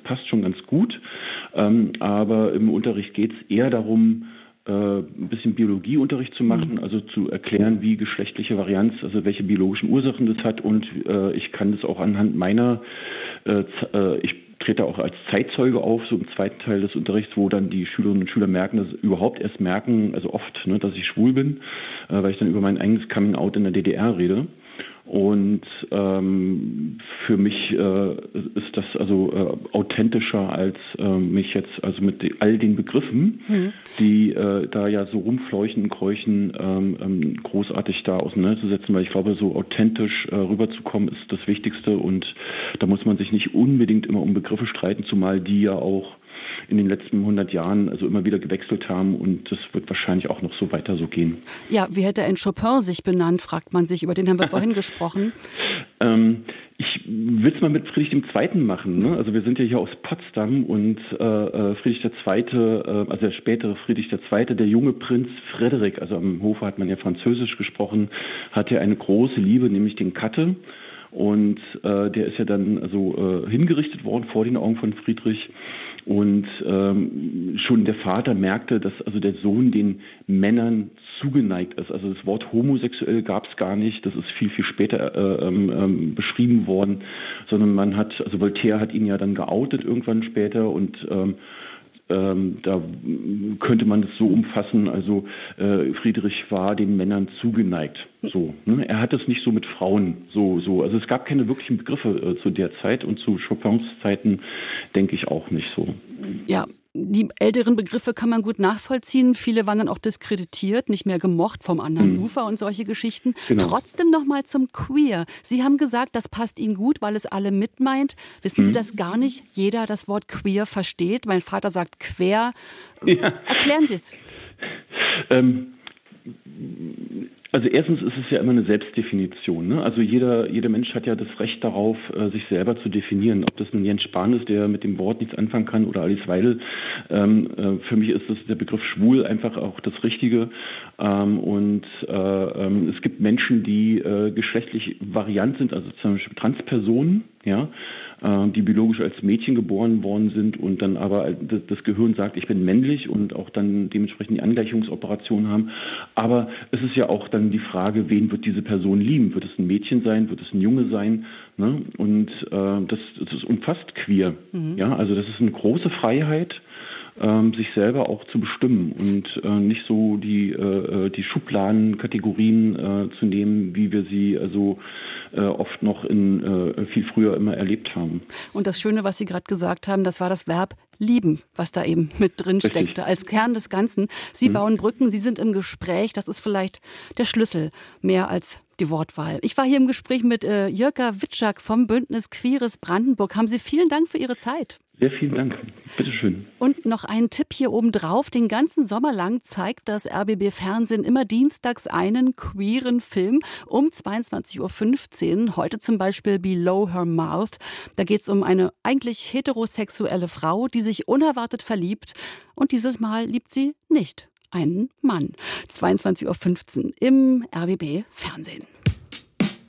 passt schon ganz gut. Aber im Unterricht geht es eher darum, ein bisschen Biologieunterricht zu machen, also zu erklären, wie geschlechtliche Varianz, also welche biologischen Ursachen das hat. Und ich kann das auch anhand meiner, ich trete auch als Zeitzeuge auf, so im zweiten Teil des Unterrichts, wo dann die Schülerinnen und Schüler merken, dass überhaupt erst merken, also oft, ne, dass ich schwul bin, weil ich dann über mein eigenes Coming-out in der DDR rede. Und für mich ist das also authentischer als mich jetzt also mit all den Begriffen, die da ja so rumfleuchen und kräuchen, großartig da auseinanderzusetzen, weil ich glaube, so authentisch rüberzukommen ist das Wichtigste und da muss man sich nicht unbedingt immer um Begriffe streiten, zumal die ja auch in den letzten 100 Jahren also immer wieder gewechselt haben und das wird wahrscheinlich auch noch so weiter so gehen. Ja, wie hätte ein Chopin sich benannt, fragt man sich, über den haben wir vorhin gesprochen. Ich will es mal mit Friedrich II. Machen. Ne? Also wir sind ja hier aus Potsdam und Friedrich II., also der spätere Friedrich II., der junge Prinz Frederik, also am Hofe hat man ja Französisch gesprochen, hatte eine große Liebe, nämlich den Katte. Und der ist ja dann also hingerichtet worden vor den Augen von Friedrich. Und schon der Vater merkte, dass also der Sohn den Männern zugeneigt ist. Also das Wort homosexuell gab es gar nicht. Das ist viel, viel später beschrieben worden. Sondern man hat, also Voltaire hat ihn ja dann geoutet irgendwann später und da könnte man es so umfassen, also Friedrich war den Männern zugeneigt. So, ne? Er hat es nicht so mit Frauen so. Also es gab keine wirklichen Begriffe zu der Zeit und zu Chopins Zeiten denke ich auch nicht so. Ja. Die älteren Begriffe kann man gut nachvollziehen. Viele waren dann auch diskreditiert, nicht mehr gemocht vom anderen Ufer und solche Geschichten. Genau. Trotzdem noch mal zum Queer. Sie haben gesagt, das passt Ihnen gut, weil es alle mitmeint. Wissen Sie, dass gar nicht jeder das Wort queer versteht? Mein Vater sagt quer. Ja. Erklären Sie es. Also erstens ist es ja immer eine Selbstdefinition. Ne? Also jeder Mensch hat ja das Recht darauf, sich selber zu definieren. Ob das nun Jens Spahn ist, der mit dem Wort nichts anfangen kann, oder Alice Weidel. Für mich ist der Begriff schwul einfach auch das Richtige. Und es gibt Menschen, die geschlechtlich variant sind, also zum Beispiel Transpersonen, ja, die biologisch als Mädchen geboren worden sind und dann aber das Gehirn sagt, ich bin männlich und auch dann dementsprechend die Angleichungsoperationen haben. Aber es ist ja auch dann die Frage, wen wird diese Person lieben? Wird es ein Mädchen sein? Wird es ein Junge sein? Ne? Und das umfasst queer. Ja, also das ist eine große Freiheit, sich selber auch zu bestimmen und nicht so die Schubladen, Kategorien zu nehmen, wie wir sie also oft noch viel früher immer erlebt haben. Und das Schöne, was Sie gerade gesagt haben, das war das Verb lieben, was da eben mit drin steckte, als Kern des Ganzen. Sie bauen Brücken, Sie sind im Gespräch, das ist vielleicht der Schlüssel, mehr als die Wortwahl. Ich war hier im Gespräch mit Jirka Witschak vom Bündnis Queeres Brandenburg. Haben Sie vielen Dank für Ihre Zeit. Sehr vielen Dank. Bitteschön. Und noch ein Tipp hier oben drauf. Den ganzen Sommer lang zeigt das RBB Fernsehen immer dienstags einen queeren Film um 22.15 Uhr. Heute zum Beispiel Below Her Mouth. Da geht es um eine eigentlich heterosexuelle Frau, die sich unerwartet verliebt. Und dieses Mal liebt sie nicht einen Mann. 22.15 Uhr im RBB Fernsehen.